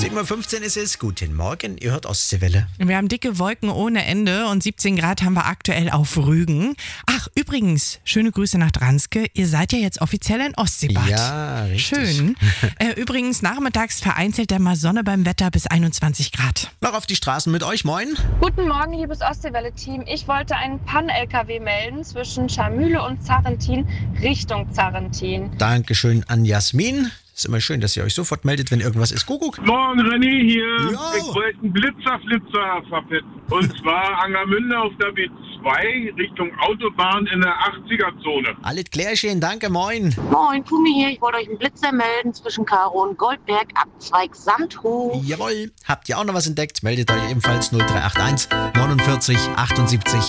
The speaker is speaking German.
7.15 Uhr ist es. Guten Morgen, ihr hört Ostseewelle. Wir haben dicke Wolken ohne Ende und 17 Grad haben wir aktuell auf Rügen. Ach, übrigens, schöne Grüße nach Dranske. Ihr seid ja jetzt offiziell ein Ostseebad. Ja, richtig. Schön. Übrigens, nachmittags vereinzelt dann mal Sonne beim Wetter bis 21 Grad. Noch auf die Straßen mit euch, moin. Guten Morgen, liebes Ostseewelle-Team. Ich wollte einen Pann-LKW melden zwischen Scharmühle und Zarrentin Richtung Zarrentin. Dankeschön an Jasmin. Ist immer schön, dass ihr euch sofort meldet, wenn irgendwas ist. Kuckuck. Morgen, René hier. Ja. Ich wollte einen Blitzer verpetzen. Und zwar Angermünde auf der B2 Richtung Autobahn in der 80er-Zone. Alles klärchen, danke, moin. Moin, Kumi hier. Ich wollte euch einen Blitzer melden zwischen Karo und Goldberg, Abzweig Sandhof. Jawohl. Habt ihr auch noch was entdeckt? Meldet euch ebenfalls 0381 49 78